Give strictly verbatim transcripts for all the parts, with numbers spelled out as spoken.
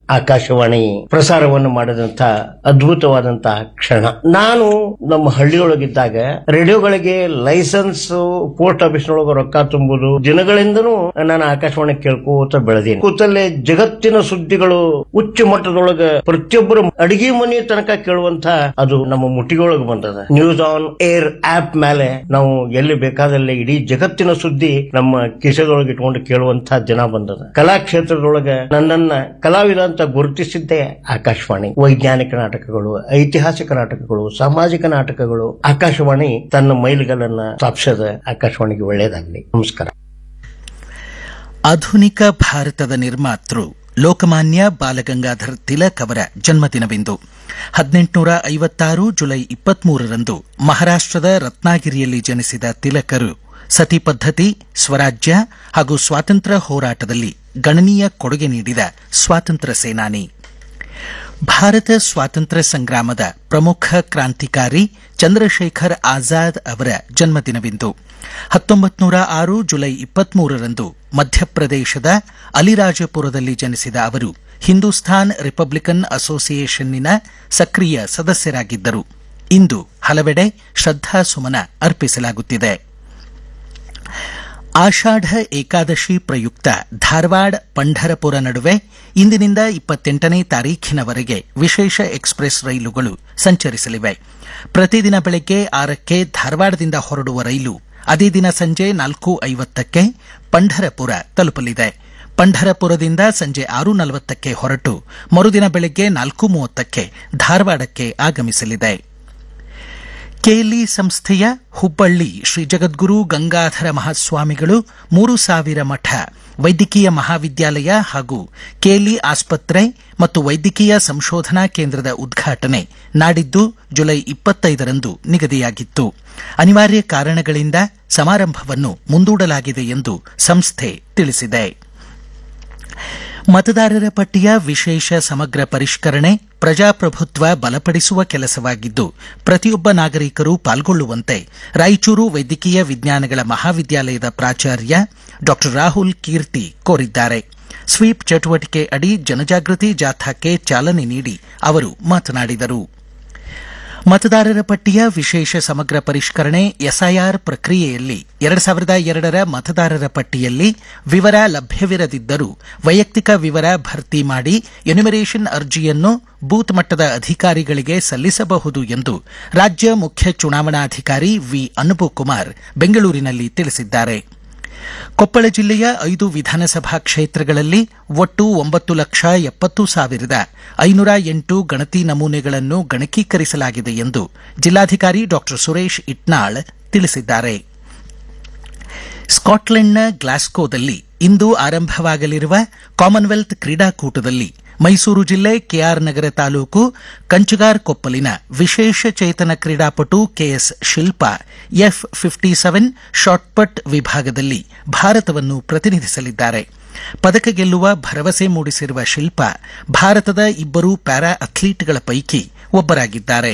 ಆಕಾಶವಾಣಿ ಪ್ರಸಾರವನ್ನು ಮಾಡಿದಂತ ಅದ್ಭುತವಾದಂತಹ ಕ್ಷಣ. ನಾನು ನಮ್ಮ ಹಳ್ಳಿಯೊಳಗಿದ್ದಾಗ ರೇಡಿಯೋಗಳಿಗೆ ಲೈಸೆನ್ಸ್ ಪೋಸ್ಟ್ ಆಫೀಸ್ನೊಳಗೆ ರೊಕ್ಕ ತುಂಬುದು ದಿನಗಳಿಂದನೂ ನಾನು ಆಕಾಶವಾಣಿ ಕೇಳ್ಕೋತ ಬೆಳೆದೀನಿ. ಕೂತಲ್ಲೇ ಜಗತ್ತಿನ ಸುದ್ದಿಗಳು ಉಚ್ಚ ಮಟ್ಟದೊಳಗ ಪ್ರತಿಯೊಬ್ಬರು ಅಡಿಗೆ ಮನೆ ತನಕ ಕೇಳುವಂತ ಅದು ನಮ್ಮ ಮುಟ್ಟಿಗೊಳಗೆ ಬಂದದ. ನ್ಯೂಸ್ ಆನ್ ಏರ್ ಆಪ್ ಮೇಲೆ ನಾವು ಎಲ್ಲಿ ಬೇಕಾದಲ್ಲಿ ಇಡೀ ಜಗತ್ತಿನ ಸುದ್ದಿ ನಮ್ಮ ಕಿಸೆದೊಳಗೆ ಇಟ್ಕೊಂಡು ಕೇಳುವಂತ ದಿನ ಬಂದದ. ಕಲಾ ಕ್ಷೇತ್ರದೊಳಗ ನನ್ನನ್ನ ಕಲಾವಿದ ಅಂತ ಗುರುತಿಸಿದ್ದೇ ಆಕಾಶವಾಣಿ. ವೈಜ್ಞಾನಿಕ ನಾಟಕಗಳು, ಐತಿಹಾಸಿಕ ನಾಟಕಗಳು, ಸಾಮಾಜಿಕ ನಾಟಕಗಳು, ಆಕಾಶವಾಣಿ ತನ್ನ ಮೈಲಿಗಲ್ಲನ್ನ ಸ್ಥಾಪಿಸದ. ಆಕಾಶವಾಣಿಗೆ ಒಳ್ಳೆಯದಾಗಲಿ. ನಮಸ್ಕಾರ. ಆಧುನಿಕ ಭಾರತದ ನಿರ್ಮಾತೃ ಲೋಕಮಾನ್ಯ ಬಾಲಗಂಗಾಧರ್ ತಿಲಕ್ ಅವರ ಜನ್ಮದಿನವಿಂದು. ಹದಿನೆಂಟುನೂರ ಐವತ್ತಾರು ಜುಲೈ ಇಪ್ಪತ್ಮೂರರಂದು ಮಹಾರಾಷ್ಟದ ರತ್ನಾಗಿರಿಯಲ್ಲಿ ಜನಿಸಿದ ತಿಲಕರು ಸತಿ ಪದ್ಧತಿ, ಸ್ವರಾಜ್ಯ ಹಾಗೂ ಸ್ವಾತಂತ್ರ್ಯ ಹೋರಾಟದಲ್ಲಿ ಗಣನೀಯ ಕೊಡುಗೆ ನೀಡಿದ ಸ್ವಾತಂತ್ರ್ಯ ಸೇನಾನಿ. ಭಾರತ ಸ್ವಾತಂತ್ರ್ಯ ಸಂಗ್ರಾಮದ ಪ್ರಮುಖ ಕ್ರಾಂತಿಕಾರಿ ಚಂದ್ರಶೇಖರ್ ಆಜಾದ್ ಅವರ ಜನ್ಮದಿನವಿಂದು. ಹತ್ತೊಂಬತ್ತು ನೂರ ಆರು ಜುಲೈ ಇಪ್ಪತ್ಮೂರರಂದು ಮಧ್ಯಪ್ರದೇಶದ ಅಲಿರಾಜಪುರದಲ್ಲಿ ಜನಿಸಿದ ಅವರು ಹಿಂದೂಸ್ತಾನ್ ರಿಪಬ್ಲಿಕನ್ ಅಸೋಸಿಯೇಷನ್ನಿನ ಸಕ್ರಿಯ ಸದಸ್ಯರಾಗಿದ್ದರು. ಇಂದು ಹಲವೆಡೆ ಶ್ರದ್ಧಾಸುಮನ ಅರ್ಪಿಸಲಾಗುತ್ತಿದೆ. ಆಷಾಢ ಏಕಾದಶಿ ಪ್ರಯುಕ್ತ ಧಾರವಾಡ ಪಂಢರಪುರ ನಡುವೆ ಇಂದಿನಿಂದ ಇಪ್ಪತ್ತೆಂಟನೇ ತಾರೀಖಿನವರೆಗೆ ವಿಶೇಷ ಎಕ್ಸ್ಪ್ರೆಸ್ ರೈಲುಗಳು ಸಂಚರಿಸಲಿವೆ. ಪ್ರತಿದಿನ ಬೆಳಗ್ಗೆ ಆರಕ್ಕೆ ಧಾರವಾಡದಿಂದ ಹೊರಡುವ ರೈಲು ಅದೇ ದಿನ ಸಂಜೆ ನಾಲ್ಕು ಐವತ್ತಕ್ಕೆ ಪಂಢರಪುರ ತಲುಪಲಿದೆ. ಪಂಢರಪುರದಿಂದ ಸಂಜೆ ಆರು ನಲವತ್ತಕ್ಕೆ ಹೊರಟು ಮರುದಿನ ಬೆಳಗ್ಗೆ ನಾಲ್ಕು ಮೂವತ್ತಕ್ಕೆ ಧಾರವಾಡಕ್ಕೆ ಆಗಮಿಸಲಿದೆ. ಕೆಎಲ್ಇ ಸಂಸ್ಥೆಯ ಹುಬ್ಬಳ್ಳಿ ಶ್ರೀ ಜಗದ್ಗುರು ಗಂಗಾಧರ ಮಹಾಸ್ವಾಮಿಗಳು ಮೂರು ಸಾವಿರ ಮಠ ವೈದ್ಯಕೀಯ ಮಹಾವಿದ್ಯಾಲಯ ಹಾಗೂ ಕೆಎಲ್ಇ ಆಸ್ಪತ್ರೆ ಮತ್ತು ವೈದ್ಯಕೀಯ ಸಂಶೋಧನಾ ಕೇಂದ್ರದ ಉದ್ಘಾಟನೆ ನಾಡಿದ್ದು ಜುಲೈ ಇಪ್ಪತ್ತೈದರಂದು ನಿಗದಿಯಾಗಿತ್ತು. ಅನಿವಾರ್ಯ ಕಾರಣಗಳಿಂದ ಸಮಾರಂಭವನ್ನು ಮುಂದೂಡಲಾಗಿದೆ ಎಂದು ಸಂಸ್ಥೆ ತಿಳಿಸಿದೆ. ಮತದಾರರ ಪಟ್ಟಿಯ ವಿಶೇಷ ಸಮಗ್ರ ಪರಿಷ್ಕರಣೆ ಪ್ರಜಾಪ್ರಭುತ್ವ ಬಲಪಡಿಸುವ ಕೆಲಸವಾಗಿದ್ದು ಪ್ರತಿಯೊಬ್ಬ ನಾಗರಿಕರು ಪಾಲ್ಗೊಳ್ಳುವಂತೆ ರಾಯಚೂರು ವೈದ್ಯಕೀಯ ವಿಜ್ಞಾನಗಳ ಮಹಾವಿದ್ಯಾಲಯದ ಪ್ರಾಚಾರ್ಯ ಡಾ ರಾಹುಲ್ ಕೀರ್ತಿ ಕೋರಿದ್ದಾರೆ. ಸ್ವೀಪ್ ಚಟುವಟಿಕೆ ಅಡಿ ಜನಜಾಗೃತಿ ಜಾಥಾಕ್ಕೆ ಚಾಲನೆ ನೀಡಿ ಅವರು ಮಾತನಾಡಿದರು. ಮತದಾರರ ಪಟ್ಟಿಯ ವಿಶೇಷ ಸಮಗ್ರ ಪರಿಷ್ಕರಣೆ ಎಸ್ಐಆರ್ ಪ್ರಕ್ರಿಯೆಯಲ್ಲಿ ಎರಡು ಸಾವಿರದ ಎರಡರ ಮತದಾರರ ಪಟ್ಟಿಯಲ್ಲಿ ವಿವರ ಲಭ್ಯವಿರದಿದ್ದರೂ ವೈಯಕ್ತಿಕ ವಿವರ ಭರ್ತಿ ಮಾಡಿ ಎನ್ಯುಮರೇಷನ್ ಅರ್ಜಿಯನ್ನು ಬೂತ್ ಮಟ್ಟದ ಅಧಿಕಾರಿಗಳಿಗೆ ಸಲ್ಲಿಸಬಹುದು ಎಂದು ರಾಜ್ಯ ಮುಖ್ಯ ಚುನಾವಣಾಧಿಕಾರಿ ವಿ ಅನುಪಕುಮಾರ್ ಬೆಂಗಳೂರಿನಲ್ಲಿ ತಿಳಿಸಿದ್ದಾರೆ. ಕೊಪ್ಪಳ ಜಿಲ್ಲೆಯ ಐದು ವಿಧಾನಸಭಾ ಕ್ಷೇತ್ರಗಳಲ್ಲಿ ಒಟ್ಟು ಒಂಬತ್ತು ಲಕ್ಷ ಎಪ್ಪತ್ತು ಸಾವಿರದ ಐನೂರ ಎಂಟು ಗಣತಿ ನಮೂನೆಗಳನ್ನು ಗಣಕೀಕರಿಸಲಾಗಿದೆ ಎಂದು ಜಿಲ್ಲಾಧಿಕಾರಿ ಡಾ ಸುರೇಶ್ ಇಟ್ನಾಳ್ ತಿಳಿಸಿದ್ದಾರೆ. ಸ್ಕಾಟ್ಲೆಂಡ್ನ ಗ್ಲಾಸ್ಕೋದಲ್ಲಿ ಇಂದು ಆರಂಭವಾಗಲಿರುವ ಕಾಮನ್ವೆಲ್ತ್ ಕ್ರೀಡಾಕೂಟದಲ್ಲಿ ಮೈಸೂರು ಜಿಲ್ಲೆ ಕೆಆರ್ ನಗರ ತಾಲೂಕು ಕಂಚಗಾರ್ ಕೊಪ್ಪಲಿನ ವಿಶೇಷ ಚೇತನ ಕ್ರೀಡಾಪಟು KS Shilpa F fifty seven shot put ವಿಭಾಗದಲ್ಲಿ ಭಾರತವನ್ನು ಪ್ರತಿನಿಧಿಸಲಿದ್ದಾರೆ. ಪದಕ ಗೆಲ್ಲುವ ಭರವಸೆ ಮೂಡಿಸಿರುವ ಶಿಲ್ಪಾ ಭಾರತದ ಇಬ್ಬರು ಪ್ಯಾರಾ ಅಥ್ಲೀಟ್ಗಳ ಪೈಕಿ ಒಬ್ಬರಾಗಿದ್ದಾರೆ.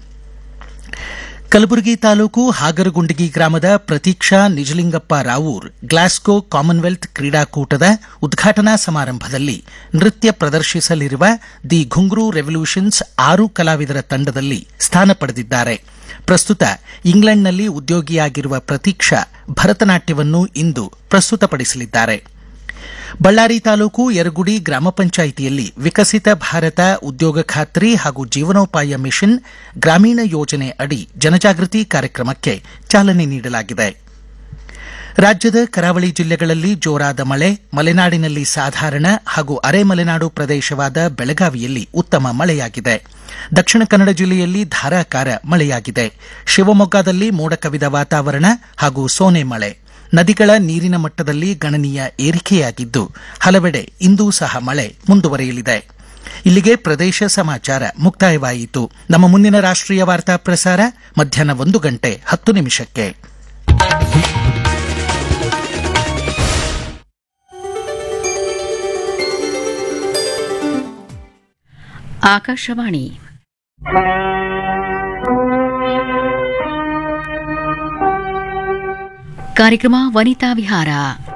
ಕಲಬುರಗಿ ತಾಲೂಕು ಹಾಗರಗುಂಡಗಿ ಗ್ರಾಮದ ಪ್ರತೀಕ್ಷಾ ನಿಜಲಿಂಗಪ್ಪ ರಾವೂರ್ ಗ್ಲಾಸ್ಗೋ ಕಾಮನ್ವೆಲ್ತ್ ಕ್ರೀಡಾಕೂಟದ ಉದ್ಘಾಟನಾ ಸಮಾರಂಭದಲ್ಲಿ ನೃತ್ಯ ಪ್ರದರ್ಶಿಸಲಿರುವ ದಿ ಘುಂಗ್ರು ರೆವಲ್ಯೂಷನ್ಸ್ ಆರು ಕಲಾವಿದರ ತಂಡದಲ್ಲಿ ಸ್ಥಾನ ಪಡೆದಿದ್ದಾರೆ. ಪ್ರಸ್ತುತ ಇಂಗ್ಲೆಂಡ್ನಲ್ಲಿ ಉದ್ಯೋಗಿಯಾಗಿರುವ ಪ್ರತೀಕ್ಷಾ ಭರತನಾಟ್ಯವನ್ನು ಇಂದು ಪ್ರಸ್ತುತಪಡಿಸಲಿದ್ದಾರೆ. ಬಳ್ಳಾರಿ ತಾಲೂಕು ಯರಗುಡಿ ಗ್ರಾಮ ಪಂಚಾಯಿತಿಯಲ್ಲಿ ವಿಕಸಿತ ಭಾರತ ಉದ್ಯೋಗ ಖಾತ್ರಿ ಹಾಗೂ ಜೀವನೋಪಾಯ ಮಿಷನ್ ಗ್ರಾಮೀಣ ಯೋಜನೆ ಅಡಿ ಜನಜಾಗೃತಿ ಕಾರ್ಯಕ್ರಮಕ್ಕೆ ಚಾಲನೆ ನೀಡಲಾಗಿದೆ. ರಾಜ್ಯದ ಕರಾವಳಿ ಜಿಲ್ಲೆಗಳಲ್ಲಿ ಜೋರಾದ ಮಳೆ, ಮಲೆನಾಡಿನಲ್ಲಿ ಸಾಧಾರಣ ಹಾಗೂ ಅರೆ ಮಲೆನಾಡು ಪ್ರದೇಶವಾದ ಬೆಳಗಾವಿಯಲ್ಲಿ ಉತ್ತಮ ಮಳೆಯಾಗಿದೆ. ದಕ್ಷಿಣ ಕನ್ನಡ ಜಿಲ್ಲೆಯಲ್ಲಿ ಧಾರಾಕಾರ ಮಳೆಯಾಗಿದೆ. ಶಿವಮೊಗ್ಗದಲ್ಲಿ ಮೋಡ ಕವಿದ ವಾತಾವರಣ ಹಾಗೂ ಸೋನೆ ಮಳೆ. ನದಿಗಳ ನೀರಿನ ಮಟ್ಟದಲ್ಲಿ ಗಣನೀಯ ಏರಿಕೆಯಾಗಿದ್ದು ಹಲವೆಡೆ ಇಂದೂ ಸಹ ಮಳೆ ಮುಂದುವರೆಯಲಿದೆ. ಇಲ್ಲಿಗೆ ಪ್ರದೇಶ ಸಮಾಚಾರ ಮುಕ್ತಾಯವಾಯಿತು. ನಮ್ಮ ಮುಂದಿನ ರಾಷ್ಟ್ರೀಯ ವಾರ್ತಾ ಪ್ರಸಾರ ಮಧ್ಯಾಹ್ನ ಒಂದು ಗಂಟೆ ಹತ್ತು ನಿಮಿಷಕ್ಕೆ. ಆಕಾಶವಾಣಿ ಕಾರ್ಯಕ್ರಮ ವನಿತಾ ವಿಹಾರ.